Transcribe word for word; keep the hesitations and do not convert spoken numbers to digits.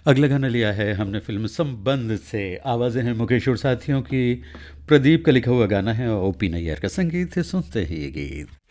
अगला गाना लिया है हमने फ़िल्म संबंध से। आवाज़ें हैं मुकेश और साथियों की। प्रदीप का लिखा हुआ गाना है और ओपी नैयर का संगीत है। सुनते हैं ये गीत।